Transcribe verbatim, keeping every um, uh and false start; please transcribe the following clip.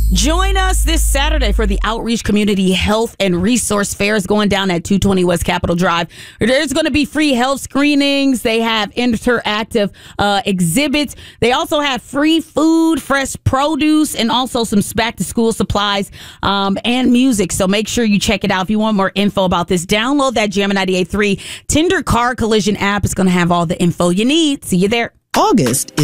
Join us this Saturday for the Outreach Community Health and Resource Fairs going down at two twenty West Capitol Drive. There's going to be free health screenings. They have interactive uh, exhibits. They also have free food, fresh produce, and also some back-to-school supplies um, and music. So make sure you check it out. If you want more info about this, download that Jammin' ninety-eight point three Tinder Car Collision app. It's going to have all the info you need. See you there. August